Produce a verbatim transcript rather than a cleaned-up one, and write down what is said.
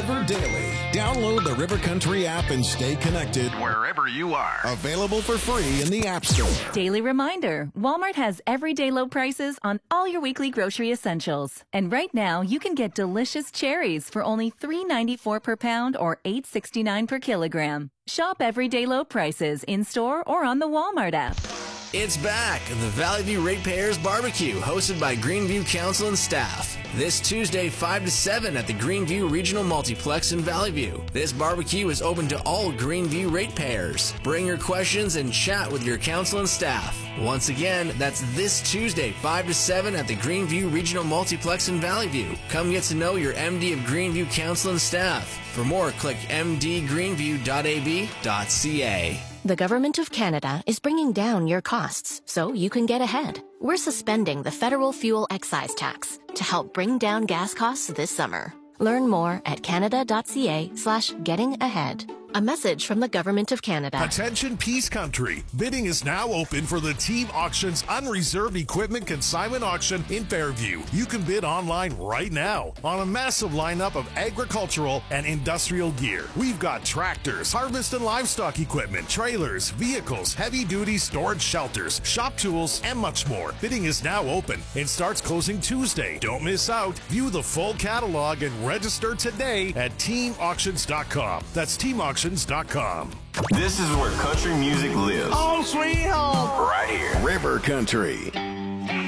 River Daily. Download the River Country app and stay connected wherever you are. Available for free in the App Store. Daily reminder, Walmart has everyday low prices on all your weekly grocery essentials. And right now, you can get delicious cherries for only three ninety-four per pound or eight sixty-nine per kilogram. Shop everyday low prices in-store or on the Walmart app. It's back, the Valley View Ratepayers Barbecue, hosted by Greenview Council and staff. This Tuesday, five to seven at the Greenview Regional Multiplex in Valley View. This barbecue is open to all Greenview ratepayers. Bring your questions and chat with your council and staff. Once again, that's this Tuesday, five to seven at the Greenview Regional Multiplex in Valley View. Come get to know your M D of Greenview Council and staff. For more, click m d greenview dot a b dot c a. The Government of Canada is bringing down your costs so you can get ahead. We're suspending the federal fuel excise tax to help bring down gas costs this summer. Learn more at canada.ca slash getting ahead. A message from the Government of Canada. Attention Peace Country. Bidding is now open for the Team Auctions Unreserved Equipment Consignment Auction in Fairview. You can bid online right now on a massive lineup of agricultural and industrial gear. We've got tractors, harvest and livestock equipment, trailers, vehicles, heavy-duty storage shelters, shop tools, and much more. Bidding is now open and starts closing Tuesday. Don't miss out. View the full catalog and register today at team auctions dot com. That's team auctions dot com. This is where country music lives. Home sweet home. Right here. River Country.